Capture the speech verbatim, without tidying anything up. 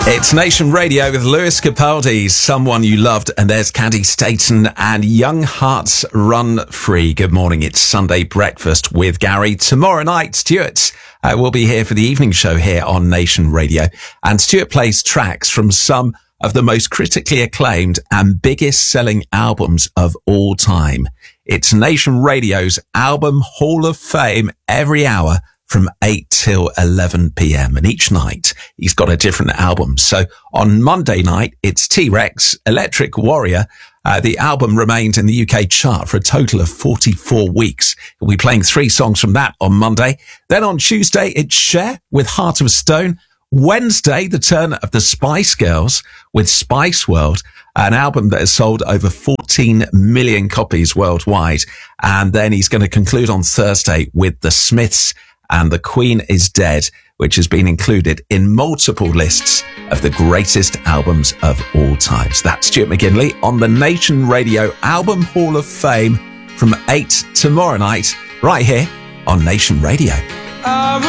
It's Nation Radio with Lewis Capaldi, Someone You Loved, and there's Candy Staton and Young Hearts Run Free. Good morning, it's Sunday Breakfast with Gary. Tomorrow night, Stuart uh, will be here for the evening show here on Nation Radio, and Stuart plays tracks from some of the most critically acclaimed and biggest selling albums of all time. It's Nation Radio's Album Hall of Fame every hour from eight till eleven p.m. And each night he's got a different album. So on Monday night, it's T-Rex, Electric Warrior. Uh, the album remained in the U K chart for a total of forty-four weeks. We'll be playing three songs from that on Monday. Then on Tuesday, it's Cher with Heart of Stone. Wednesday, the turn of the Spice Girls with Spice World, an album that has sold over fourteen million copies worldwide. And then he's going to conclude on Thursday with the Smiths and The Queen is Dead, which has been included in multiple lists of the greatest albums of all time. So that's Stuart McGinley on the Nation Radio Album Hall of Fame from eight tomorrow night, right here on Nation Radio.